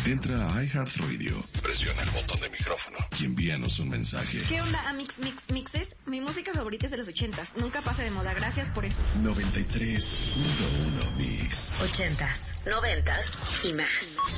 Entra a iHeartRadio, presiona el botón de micrófono y envíanos un mensaje. ¿Qué onda, Mixes? Mi música favorita es de los 80s. Nunca pasa de moda. Gracias por eso. 93.1 Mix. 80s, 90s y más.